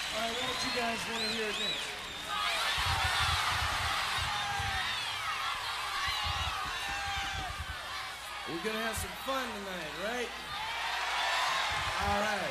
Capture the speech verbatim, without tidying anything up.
All right, what you guys want to hear next? We're gonna have some fun tonight, right? All right.